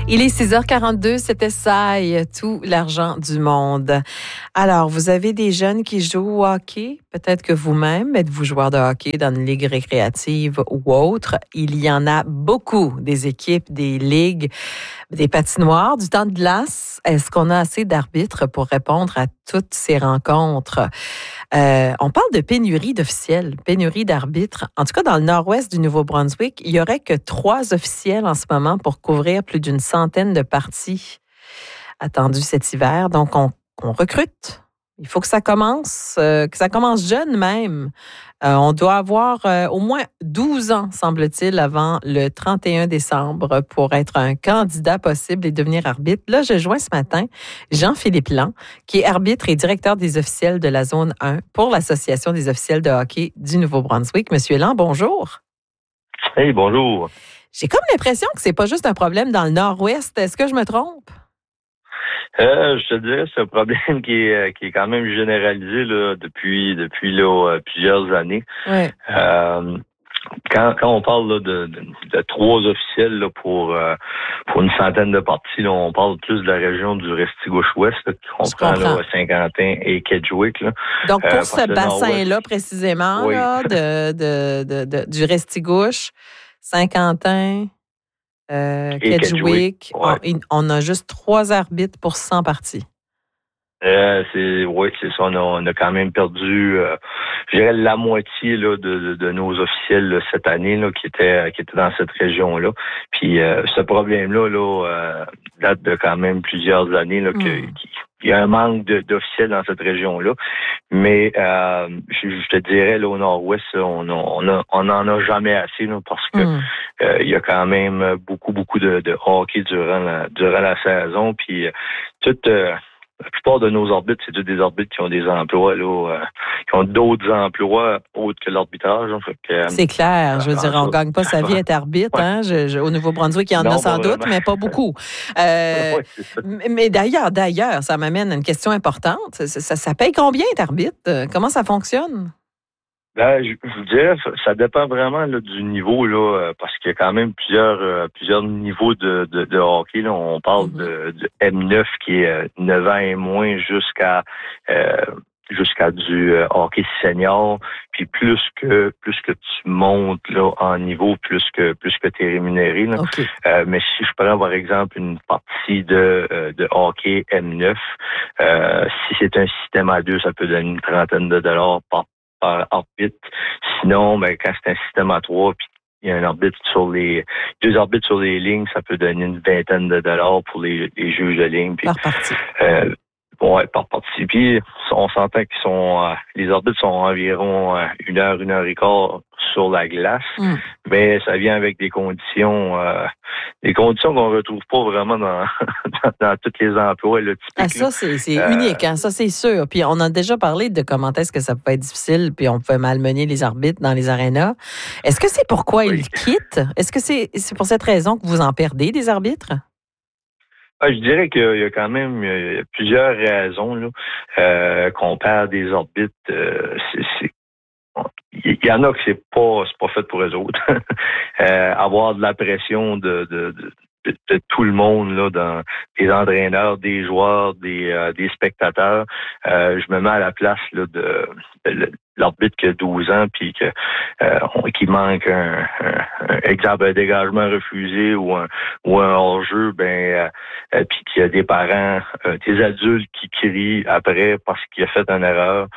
Il est 6h42, c'était ça et tout l'argent du monde. Alors, vous avez des jeunes qui jouent au hockey. Peut-être que vous-même êtes-vous joueur de hockey dans une ligue récréative ou autre. Il y en a beaucoup, des équipes, des ligues, des patinoires, du temps de glace. Est-ce qu'on a assez d'arbitres pour répondre à toutes ces rencontres? On parle de pénurie d'officiels, pénurie d'arbitres. En tout cas, dans le nord-ouest du Nouveau-Brunswick, il n'y aurait que 3 officiels en ce moment pour couvrir plus d'une centaine de parties attendues cet hiver. Donc, on recrute. Il faut que ça commence jeune même. On doit avoir au moins 12 ans, semble-t-il, avant le 31 décembre pour être un candidat possible et devenir arbitre. Là, je joins ce matin Jean-Philippe Land, qui est arbitre et directeur des officiels de la Zone 1 pour l'Association des officiels de hockey du Nouveau-Brunswick. Monsieur Land, bonjour. Hey, bonjour. J'ai comme l'impression que c'est pas juste un problème dans le Nord-Ouest. Est-ce que je me trompe? Je te dirais que c'est un problème qui est quand même généralisé là, depuis plusieurs années. Ouais. Quand on parle là, de 3 officiels là, pour une centaine de parties, là, on parle plus de la région du Restigouche-Ouest, là, qui comprend là, Saint-Quentin et Kedgewick. Là. Donc, pour ce bassin-là, précisément, oui. là, du Restigouche, Saint-Quentin, Kedgewick, ouais. on a juste 3 arbitres pour 100 parties. C'est ça. On a quand même perdu, je dirais, la moitié là, de nos officiels là, cette année là, qui étaient dans cette région-là. Puis ce problème-là date de quand même plusieurs années là, il y a un manque d'officiels dans cette région-là. Mais je te dirais, là, au nord-ouest, on n'en a jamais assez là, parce que il y a quand même beaucoup de hockey durant la saison. Puis la plupart de nos arbitres, c'est des arbitres qui ont des emplois, là, qui ont d'autres emplois autres que l'arbitrage. Hein, c'est clair. Je veux dire, on ne gagne pas sa vie à être arbitre. Ouais. Hein? Au Nouveau-Brunswick, il y en a sans doute, mais pas beaucoup. Mais d'ailleurs, ça m'amène à une question importante. Ça paye combien être arbitre? Comment ça fonctionne? Ben, je dirais, ça dépend vraiment là, du niveau, là, parce qu'il y a quand même plusieurs niveaux de hockey. Là. On parle de M9 qui est 9 ans et moins jusqu'à du hockey senior. Puis plus que tu montes là en niveau, plus que tu es rémunéré. Là. Okay. Mais si je prends par exemple une partie de hockey M9, si c'est un système à 2, ça peut donner une trentaine de dollars par arbitre. Sinon, quand c'est un système à 3, puis il y a un arbitre deux arbitres sur les lignes, ça peut donner une vingtaine de dollars pour les juges de ligne. Puis, par partie. Par partie. Puis, on s'entend les arbitres sont environ 1 heure et quart sur la glace, mais ça vient avec des conditions qu'on retrouve pas vraiment dans tous les emplois là, typiques. Ah, ça, c'est unique, hein? Ça, c'est sûr. Puis on a déjà parlé de comment est-ce que ça peut être difficile, puis on peut malmener les arbitres dans les arénas. Est-ce que c'est pourquoi ils quittent? Est-ce que c'est pour cette raison que vous en perdez des arbitres? Je dirais qu'il y a quand même plusieurs raisons là, qu'on perd des arbitres. Il y en a que c'est pas fait pour eux autres. Avoir de la pression de tout le monde là, des entraîneurs, des joueurs, des spectateurs. Je me mets à la place là, de l'arbitre qui a 12 ans puis qui manque un exemple, un dégagement refusé ou un hors-jeu, puis qu'il y a des parents, des adultes qui crient après parce qu'il a fait une erreur.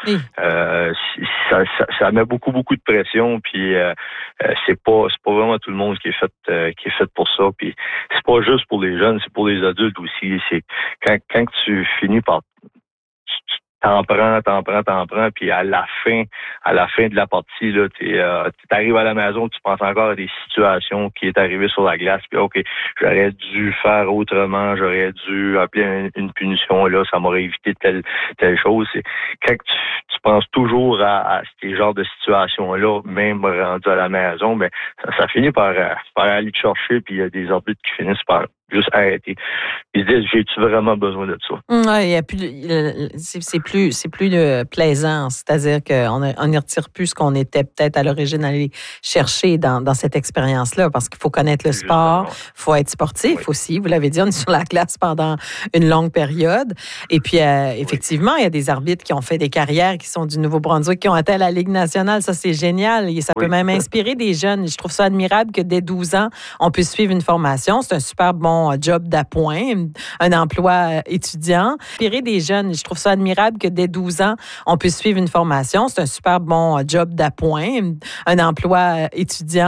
Ça met beaucoup de pression, puis c'est pas vraiment tout le monde qui est fait pour ça. Puis c'est pas juste pour les jeunes, c'est pour les adultes aussi. C'est quand tu finis par t'en prends, puis à la fin de la partie, là, t'arrives à la maison, tu penses encore à des situations qui est arrivées sur la glace, puis OK, j'aurais dû faire autrement, j'aurais dû appeler une punition, là, ça m'aurait évité telle chose. C'est quand tu penses toujours à ces genres de situations-là, même rendu à la maison, ça finit par aller te chercher, puis il y a des arbitres qui finissent par juste arrêter. Ils se disent, j'ai-tu vraiment besoin de ça? Ouais, il y a plus, c'est plus plaisant. C'est-à-dire qu'on n'y retire plus ce qu'on était peut-être à l'origine allé chercher dans cette expérience-là, parce qu'il faut connaître le sport, il faut être sportif aussi. Vous l'avez dit, on est sur la glace pendant une longue période. Et puis, effectivement, il y a des arbitres qui ont fait des carrières, qui sont du Nouveau-Brunswick, qui ont atteint la Ligue nationale. Ça, c'est génial. Et ça peut même inspirer des jeunes. Je trouve ça admirable que dès 12 ans, on puisse suivre une formation. C'est un super bon job d'appoint, un emploi étudiant. Inspirer des jeunes. Je trouve ça admirable que dès 12 ans, on puisse suivre une formation. C'est un super bon job d'appoint, un emploi étudiant.